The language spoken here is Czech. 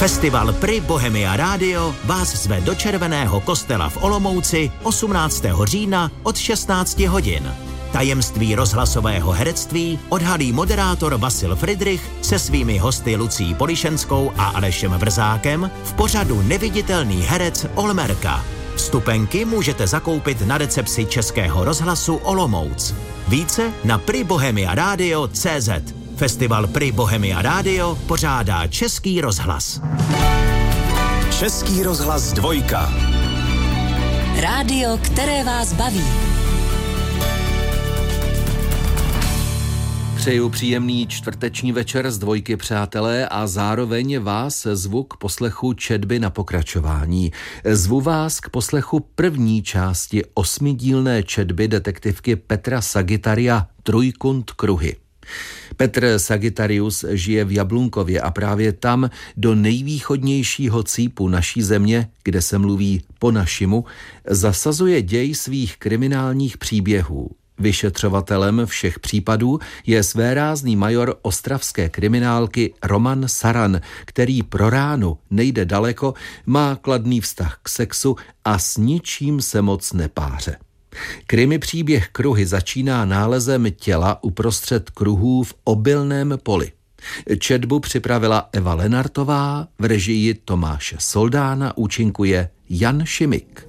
Festival Pri Bohemia Radio vás zve do Červeného kostela v Olomouci 18. října od 16 hodin. Tajemství rozhlasového herectví odhalí moderátor Vasil Fridrich se svými hosty Lucí Polišenskou a Alešem Vrzákem v pořadu Neviditelný herec Olmerka. Vstupenky můžete zakoupit na recepci Českého rozhlasu Olomouc. Více na pribohemiaradio.cz. Festival Pri Bohemia Radio pořádá Český rozhlas. Český rozhlas 2. Rádio, které vás baví. Přeju příjemný čtvrteční večer z 2, přátelé, a zároveň vás zvu k poslechu četby na pokračování. Zvu vás k poslechu první části 8dílné četby detektivky Petra Sagittaria Trojkund kruhy. Petr Sagittarius žije v Jablunkově a právě tam, do nejvýchodnějšího cípu naší země, kde se mluví po našimu, zasazuje děj svých kriminálních příběhů. Vyšetřovatelem všech případů je svérázný major ostravské kriminálky Roman Saran, který pro ránu nejde daleko, má kladný vztah k sexu a s ničím se moc nepáře. Krimi příběh Kruhy začíná nálezem těla uprostřed kruhů v obilném poli. Četbu připravila Eva Lenartová, v režii Tomáše Soldána účinkuje Jan Šimik.